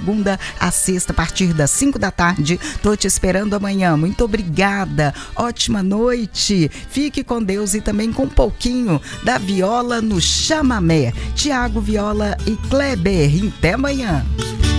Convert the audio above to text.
segunda a sexta, a partir das 5 da tarde. Tô te esperando amanhã. Muito obrigada. Ótima noite. Fique com Deus e também com um pouquinho da viola no chamamé. Tiago Viola e Kleber. Até amanhã.